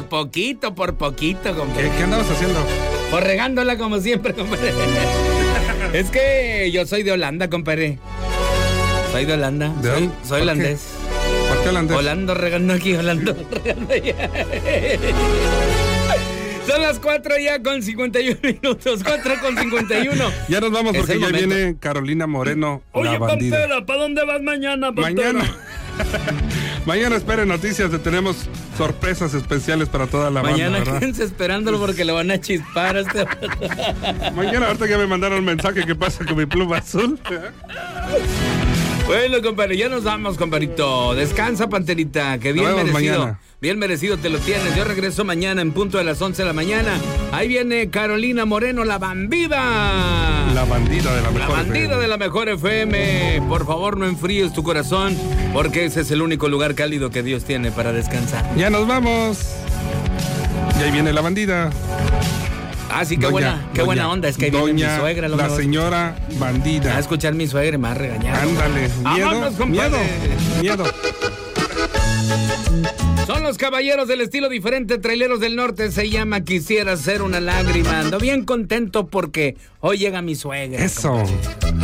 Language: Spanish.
por poquito, compadre. ¿Qué andabas haciendo? Pues regándola como siempre, compadre. Es que yo soy de Holanda, compadre. Soy de Holanda. Soy holandés. ¿Por qué holandés? Holando regando aquí, Holando regando allá. Son las 4 ya con 51 minutos. 4 con 51. Ya nos vamos porque ya momento. viene Carolina Moreno. Oye, la bandida. Pantera, ¿para dónde vas mañana, Pantera? Mañana esperen noticias. Tenemos sorpresas especiales para toda la Mañana banda. quédense esperándolo porque lo van a chispar a este. Mañana, ahorita ya me mandaron un mensaje que pasa con mi pluma azul. Bueno, compadre, ya nos vamos, compadrito. Descansa, Panterita, que bien merecido. Mañana. Bien merecido te lo tienes. Yo regreso mañana en punto de las 11 de la mañana. Ahí viene Carolina Moreno, la bandida. La bandida de la mejor La bandida FM. de la mejor FM. Por favor, no enfríes tu corazón, porque ese es el único lugar cálido que Dios tiene para descansar. Ya nos vamos. Y ahí viene la bandida. Ah, sí, qué buena onda. Es que viene mi suegra. La señora bandida. A escuchar mi suegra y me va a regañar. Ándale. Vámonos, compadre. Miedo. Son los caballeros del estilo diferente, traileros del norte. Se llama Quisiera Ser una lágrima. Ando bien contento porque hoy llega mi suegra. Eso. Compadre.